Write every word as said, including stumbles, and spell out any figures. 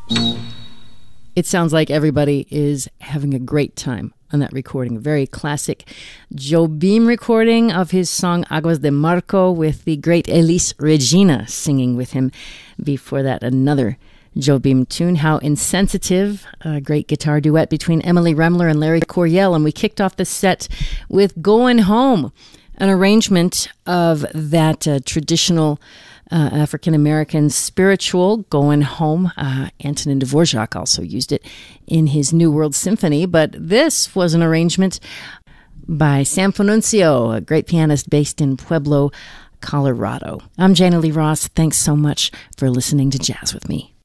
It sounds like everybody is having a great time on that recording. A very classic Jobim recording of his song Aguas de Marco with the great Elis Regina singing with him. Before that, another Jobim tune, How Insensitive, a great guitar duet between Emily Remler and Larry Coryell. And we kicked off the set with Going Home, an arrangement of that uh, traditional Uh, African-American spiritual, Going Home. Uh, Antonin Dvorak also used it in his New World Symphony, but this was an arrangement by Sam Fonunzio, a great pianist based in Pueblo, Colorado. I'm Jana Lee Ross. Thanks so much for listening to Jazz with Me.